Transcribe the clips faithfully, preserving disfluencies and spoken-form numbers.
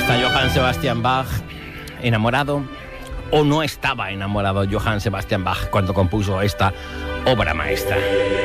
Está Johann Sebastian Bach enamorado o no estaba enamorado Johann Sebastian Bach cuando compuso esta obra maestra.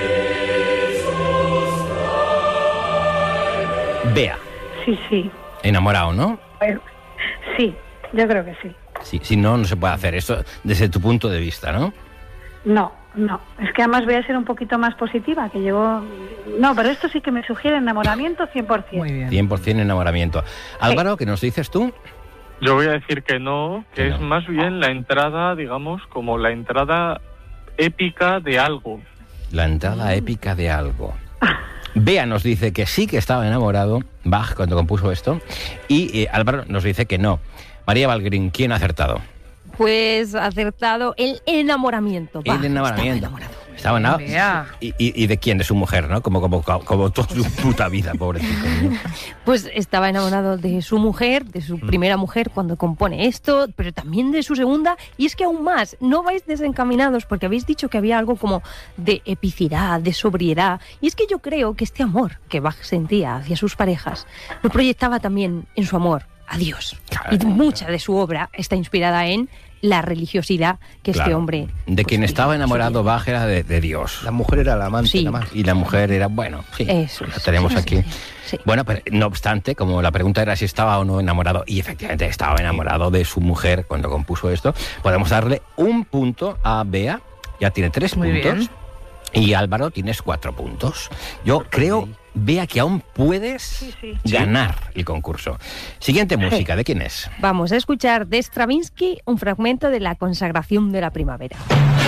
Bea. Sí, sí. Enamorado, ¿no? Bueno, sí, yo creo que sí. Sí, si no, no se puede hacer eso desde tu punto de vista, ¿no? No, no. Es que además voy a ser un poquito más positiva, que llevo... No, pero esto sí que me sugiere enamoramiento cien por ciento. Muy bien. cien por ciento enamoramiento. Álvaro, ¿qué nos dices tú? Yo voy a decir que no, que Que es no. más bien la entrada, digamos, como la entrada épica de algo. La entrada épica de algo. Bea nos dice que sí que estaba enamorado Bach cuando compuso esto y eh, Álvaro nos dice que no. María Valgrín, ¿quién ha acertado? Pues acertado el enamoramiento. El Bah, enamoramiento. Estaba enamorado. Estaba enamorado. Bea. ¿Y, y, ¿Y de quién? De su mujer, ¿no? Como, como, como toda su puta vida, pobrecito, ¿no? Pues estaba enamorado de su mujer, de su primera mujer cuando compone esto, pero también de su segunda. Y es que aún más, no vais desencaminados porque habéis dicho que había algo como de epicidad, de sobriedad. Y es que yo creo que este amor que Bach sentía hacia sus parejas lo proyectaba también en su amor a Dios. Claro. Y mucha de su obra está inspirada en la religiosidad que este Claro. hombre... De pues, quien vivía estaba en su enamorado vida. Bach era de, de Dios. La mujer era la amante, Sí. nada más. Y la mujer era, bueno, sí, Eso la es. tenemos Sí, aquí. sí, sí. Bueno, pero no obstante, como la pregunta era si estaba o no enamorado, y efectivamente estaba enamorado de su mujer cuando compuso esto, podemos darle un punto a Bea, ya tiene tres Muy puntos, bien. y Álvaro tienes cuatro puntos. Yo creo, Bea, que aún puedes Sí, sí. ganar el concurso. Siguiente música, ¿de quién es? Vamos a escuchar de Stravinsky un fragmento de La consagración de la primavera.